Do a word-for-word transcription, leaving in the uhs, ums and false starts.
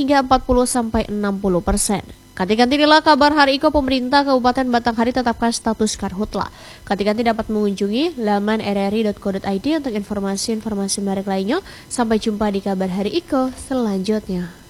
hingga empat puluh sampai enam puluh persen. Ganti-ganti inilah kabar Hari Iko pemerintah Kabupaten Batanghari tetapkan status karhutla. Ganti-ganti dapat mengunjungi laman r r i dot co dot i d untuk informasi-informasi menarik lainnya. Sampai jumpa di kabar Hari Iko selanjutnya.